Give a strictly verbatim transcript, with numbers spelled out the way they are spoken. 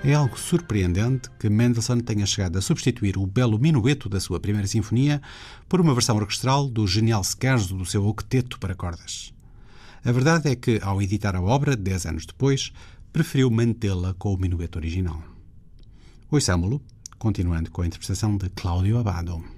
É algo surpreendente que Mendelssohn tenha chegado a substituir o belo minueto da sua primeira sinfonia por uma versão orquestral do genial scherzo do seu octeto para cordas. A verdade é que, ao editar a obra, dez anos depois, preferiu mantê-la com o minueto original. Ouçamo-lo, continuando com a interpretação de Cláudio Abbado.